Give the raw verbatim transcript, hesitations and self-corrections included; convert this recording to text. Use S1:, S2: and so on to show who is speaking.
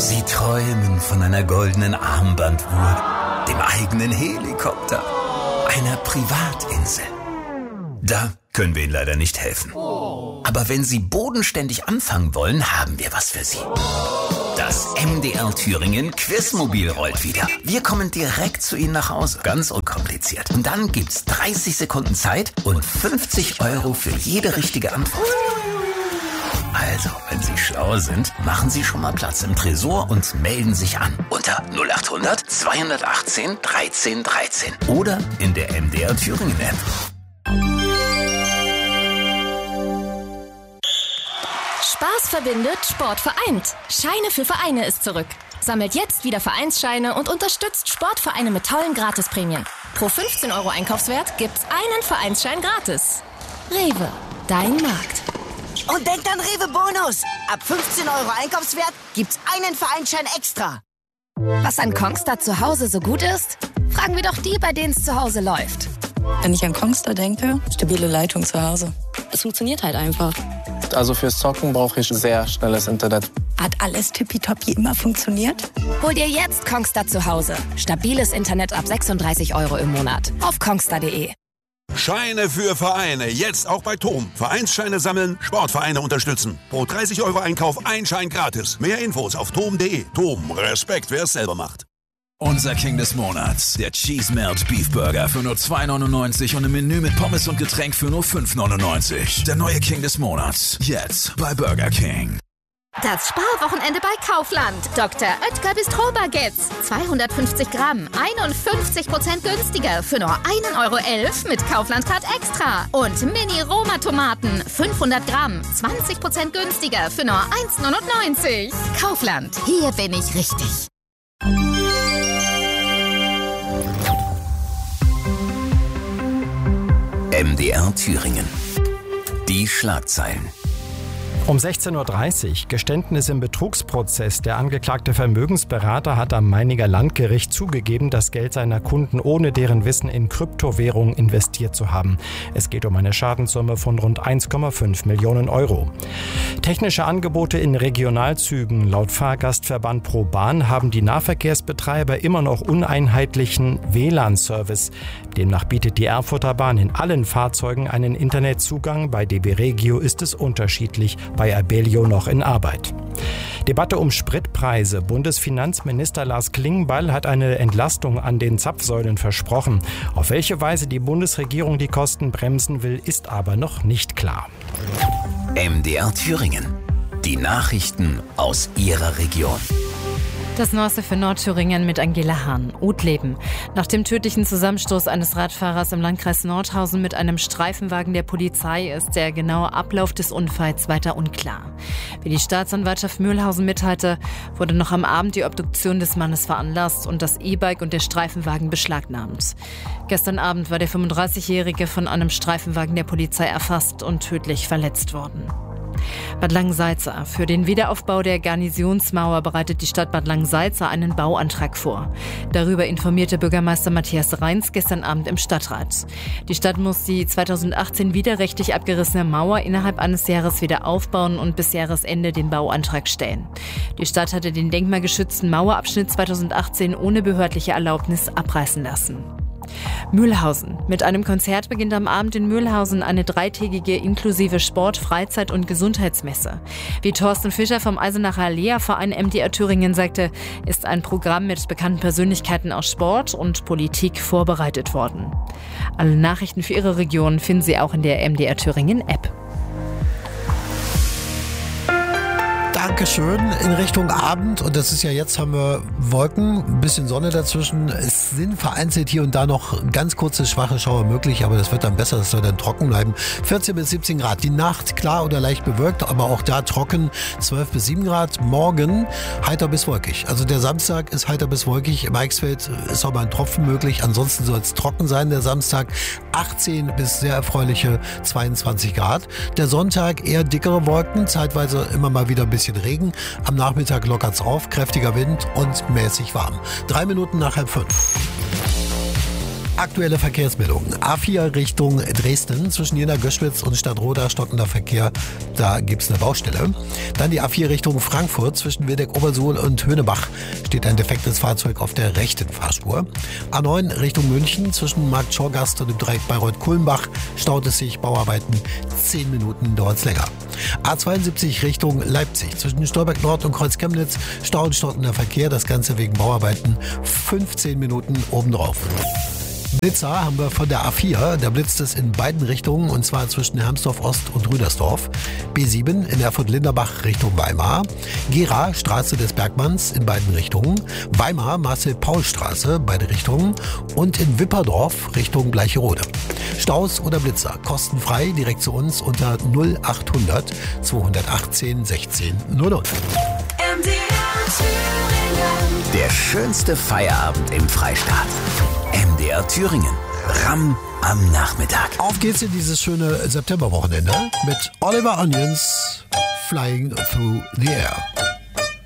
S1: Sie träumen von einer goldenen Armbanduhr, dem eigenen Helikopter, einer Privatinsel. Da können wir Ihnen leider nicht helfen. Aber wenn Sie bodenständig anfangen wollen, haben wir was für Sie. Das M D R Thüringen Quizmobil rollt wieder. Wir kommen direkt zu Ihnen nach Hause. Ganz unkompliziert. Und dann gibt's dreißig Sekunden Zeit und fünfzig Euro für jede richtige Antwort. Also, wenn Sie schlau sind, machen Sie schon mal Platz im Tresor und melden sich an. Unter null acht hundert zweihundertachtzehn dreizehn dreizehn. Oder in der M D R Thüringen App.
S2: Spaß verbindet, Sport vereint. Scheine für Vereine ist zurück. Sammelt jetzt wieder Vereinsscheine und unterstützt Sportvereine mit tollen Gratisprämien. Pro fünfzehn Euro Einkaufswert gibt's einen Vereinsschein gratis. Rewe, dein Markt.
S3: Und denkt an Rewe Bonus. Ab fünfzehn Euro Einkaufswert gibt's einen Vereinsschein extra.
S2: Was an Kongstar zu Hause so gut ist? Fragen wir doch die, bei denen es zu Hause läuft.
S4: Wenn ich an Kongstar denke, stabile Leitung zu Hause. Es funktioniert halt einfach.
S5: Also fürs Zocken brauche ich sehr schnelles Internet.
S4: Hat alles tippitoppi immer funktioniert?
S2: Hol dir jetzt Kongstar zu Hause. Stabiles Internet ab sechsunddreißig Euro im Monat. Auf kongstar punkt de.
S6: Scheine für Vereine. Jetzt auch bei Tom. Vereinsscheine sammeln, Sportvereine unterstützen. Pro dreißig Euro Einkauf ein Schein gratis. Mehr Infos auf tom punkt de. Tom, Respekt, wer es selber macht.
S7: Unser King des Monats, der Cheese Melt Beef Burger für nur zwei neunundneunzig und ein Menü mit Pommes und Getränk für nur fünf neunundneunzig. Der neue King des Monats, jetzt bei Burger King.
S8: Das Sparwochenende bei Kaufland. Doktor Oetker Bistro-Baguettes. zweihundertfünfzig Gramm, einundfünfzig Prozent günstiger für nur ein Euro elf mit Kaufland-Card Extra. Und Mini-Roma-Tomaten, fünfhundert Gramm, zwanzig Prozent günstiger für nur eins neunundneunzig. Kaufland, hier bin ich richtig.
S1: M D R Thüringen. Die Schlagzeilen.
S9: Um sechzehn Uhr dreißig, Geständnis im Betrugsprozess. Der angeklagte Vermögensberater hat am Meininger Landgericht zugegeben, das Geld seiner Kunden ohne deren Wissen in Kryptowährungen investiert zu haben. Es geht um eine Schadenssumme von rund eins Komma fünf Millionen Euro. Technische Angebote in Regionalzügen. Laut Fahrgastverband ProBahn haben die Nahverkehrsbetreiber immer noch uneinheitlichen W L A N-Service. Demnach bietet die Erfurter Bahn in allen Fahrzeugen einen Internetzugang. Bei D B Regio ist es unterschiedlich. Bei Abellio noch in Arbeit. Debatte um Spritpreise. Bundesfinanzminister Lars Klingbeil hat eine Entlastung an den Zapfsäulen versprochen. Auf welche Weise die Bundesregierung die Kosten bremsen will, ist aber noch nicht klar.
S1: M D R Thüringen. Die Nachrichten aus Ihrer Region.
S10: Das Neueste für Nordthüringen mit Angela Hahn. Utleben. Nach dem tödlichen Zusammenstoß eines Radfahrers im Landkreis Nordhausen mit einem Streifenwagen der Polizei ist der genaue Ablauf des Unfalls weiter unklar. Wie die Staatsanwaltschaft Mühlhausen mitteilte, wurde noch am Abend die Obduktion des Mannes veranlasst und das E-Bike und der Streifenwagen beschlagnahmt. Gestern Abend war der fünfunddreißigjährige von einem Streifenwagen der Polizei erfasst und tödlich verletzt worden. Bad Langensalza. Für den Wiederaufbau der Garnisonsmauer bereitet die Stadt Bad Langensalza einen Bauantrag vor. Darüber informierte Bürgermeister Matthias Reins gestern Abend im Stadtrat. Die Stadt muss die zweitausendachtzehn widerrechtlich abgerissene Mauer innerhalb eines Jahres wieder aufbauen und bis Jahresende den Bauantrag stellen. Die Stadt hatte den denkmalgeschützten Mauerabschnitt zweitausendachtzehn ohne behördliche Erlaubnis abreißen lassen. Mühlhausen. Mit einem Konzert beginnt am Abend in Mühlhausen eine dreitägige inklusive Sport-, Freizeit- und Gesundheitsmesse. Wie Thorsten Fischer vom Eisenacher Lea-Verein M D R Thüringen sagte, ist ein Programm mit bekannten Persönlichkeiten aus Sport und Politik vorbereitet worden. Alle Nachrichten für Ihre Region finden Sie auch in der M D R Thüringen App.
S11: Dankeschön. In Richtung Abend, und das ist ja jetzt, haben wir Wolken, ein bisschen Sonne dazwischen. Es sind vereinzelt hier und da noch ganz kurze, schwache Schauer möglich, aber das wird dann besser, das soll dann trocken bleiben. vierzehn bis siebzehn Grad. Die Nacht klar oder leicht bewölkt, aber auch da trocken, zwölf bis sieben Grad. Morgen heiter bis wolkig. Also der Samstag ist heiter bis wolkig. Im Eichsfeld ist auch mal ein Tropfen möglich. Ansonsten soll es trocken sein, der Samstag. achtzehn bis sehr erfreuliche zweiundzwanzig Grad. Der Sonntag eher dickere Wolken, zeitweise immer mal wieder ein bisschen Regen. Am Nachmittag lockert's auf, kräftiger Wind und mäßig warm. Drei Minuten nach halb fünf. Aktuelle Verkehrsmeldungen. A vier Richtung Dresden zwischen Jena-Göschwitz und Stadtroda stockender Verkehr. Da gibt's eine Baustelle. Dann die A vier Richtung Frankfurt zwischen Wildeck-Obersuhl und Höhnebach steht ein defektes Fahrzeug auf der rechten Fahrspur. A neun Richtung München zwischen Markt Schorgast und dem Dreieck Bayreuth-Kulmbach staut es sich, Bauarbeiten. Zehn Minuten dauert's länger. A zweiundsiebzig Richtung Leipzig zwischen Stolberg Nord und Kreuz Chemnitz stau und stockender Verkehr. Das Ganze wegen Bauarbeiten. fünfzehn Minuten obendrauf. Blitzer haben wir von der A vier, da blitzt es in beiden Richtungen und zwar zwischen Hermsdorf Ost und Rüdersdorf. B sieben in Erfurt-Linderbach Richtung Weimar. Gera, Straße des Bergmanns in beiden Richtungen. Weimar, Marcel-Paul-Straße, beide Richtungen. Und in Wipperdorf Richtung Bleicherode. Staus oder Blitzer, kostenfrei, direkt zu uns unter null achthundert zweihundertachtzehn sechzehn null null.
S1: Der schönste Feierabend im Freistaat. M D R Thüringen. Ramm am Nachmittag.
S11: Auf geht's in dieses schöne Septemberwochenende mit Oliver Onions Flying Through the Air.